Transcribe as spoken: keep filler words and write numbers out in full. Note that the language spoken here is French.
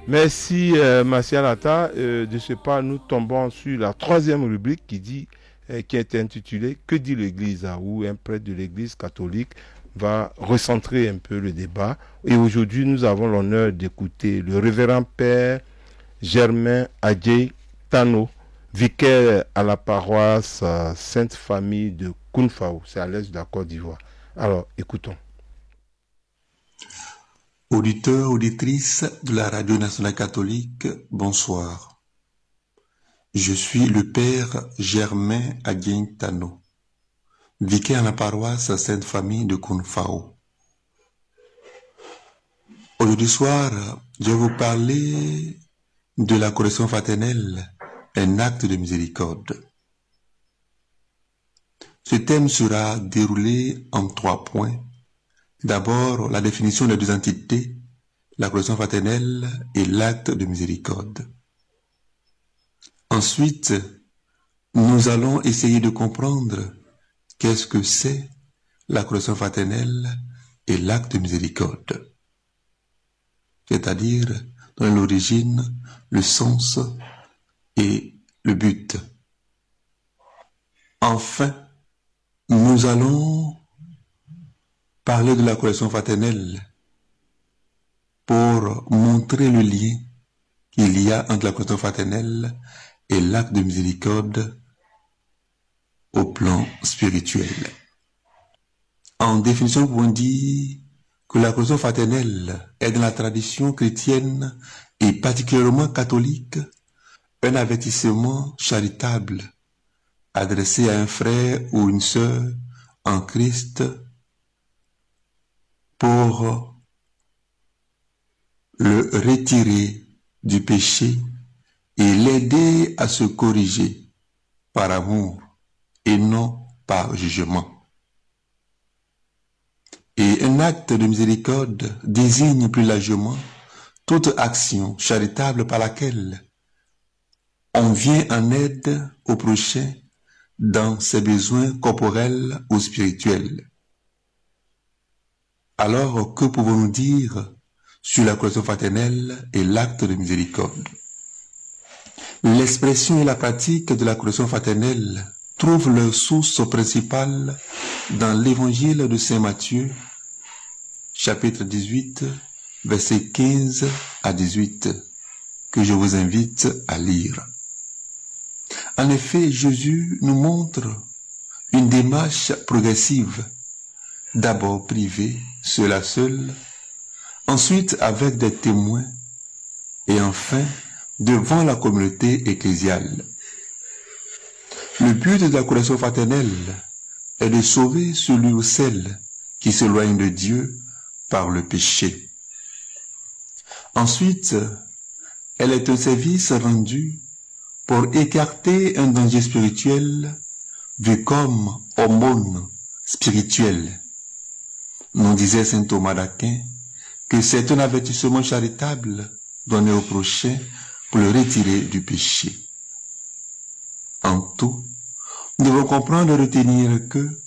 Merci euh, Martial Atta. Euh, de ce pas, nous tombons sur la troisième rubrique qui dit, euh, qui est intitulée Que dit l'Église, ah, où un prêtre de l'Église catholique va recentrer un peu le débat. Et aujourd'hui, nous avons l'honneur d'écouter le révérend père Germain Adjei Tano, vicaire à la paroisse euh, Sainte Famille de Kounfao, c'est à l'est de la Côte d'Ivoire. Alors, écoutons. Auditeurs, auditrices de la Radio nationale catholique, bonsoir. Je suis le père Germain Adjei Tano, vicaire à la paroisse Sainte Famille de Kounfao. Aujourd'hui soir, je vais vous parler de la correction fraternelle, un acte de miséricorde. Ce thème sera déroulé en trois points. D'abord, la définition des deux entités, la correction fraternelle et l'acte de miséricorde. Ensuite, nous allons essayer de comprendre qu'est-ce que c'est la correction fraternelle et l'acte de miséricorde. C'est-à-dire, dans l'origine, le sens et le but. Enfin, nous allons parler de la correction fraternelle pour montrer le lien qu'il y a entre la correction fraternelle et l'acte de miséricorde au plan spirituel. En définition, nous pouvons dire que la correction fraternelle est dans la tradition chrétienne et particulièrement catholique un avertissement charitable adressé à un frère ou une sœur en Christ pour le retirer du péché et l'aider à se corriger par amour et non par jugement. Et un acte de miséricorde désigne plus largement toute action charitable par laquelle on vient en aide au prochain dans ses besoins corporels ou spirituels. Alors, que pouvons-nous dire sur la correction fraternelle et l'acte de miséricorde? L'expression et la pratique de la correction fraternelle trouvent leur source principale dans l'évangile de saint Matthieu, chapitre dix-huit, versets quinze à dix-huit, que je vous invite à lire. En effet, Jésus nous montre une démarche progressive, d'abord privée, seul à seul, ensuite avec des témoins, et enfin devant la communauté ecclésiale. Le but de la correction fraternelle est de sauver celui ou celle qui s'éloigne de Dieu par le péché. Ensuite, elle est un service rendu pour écarter un danger spirituel vu comme aumône spirituelle. Nous disait saint Thomas d'Aquin que c'est un avertissement charitable donné au prochain pour le retirer du péché. En tout, nous devons comprendre et retenir que